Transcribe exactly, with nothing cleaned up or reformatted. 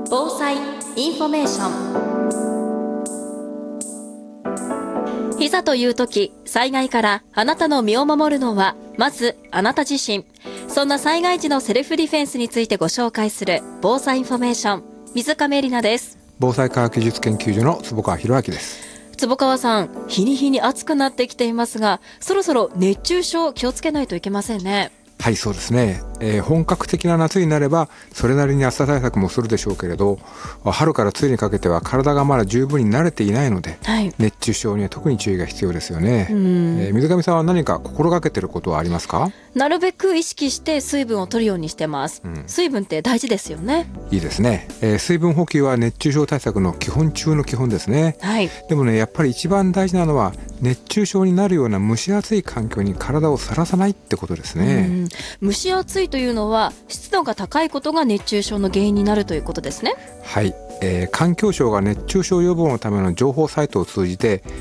防災インフォメーション。いざという時、災害からあなたの身を守るのはまずあなた自身。そんな災害時のセルフディフェンスについてご紹介する防災インフォメーション、水亀里奈です。 防災科学技術研究所の坪川博明です。 坪川さん、日に日に暑くなってきていますが、そろそろ熱中症気をつけないといけませんね。 はい、そうですね、えー、本格的な夏になればそれなりに暑さ対策もするでしょうけれど、春から梅雨にかけては体がまだ十分に慣れていないので、はい、熱中症には特に注意が必要ですよね。うん、えー、水上さんは何か心がけていることはありますか？ なるべく意識して水分を取るようにしてます。うん、水分って大事ですよね。 いいですね、えー、水分補給は熱中症対策の基本中の基本ですね。はい、でもね、やっぱり一番大事なのは熱中症になるような蒸し暑い環境に体をさらさないってことですね。 うん、蒸し暑いというのは湿度が高いことが熱中症の原因になるということですね。 はい、えー、環境省が熱中症予防のための情報サイトを通じて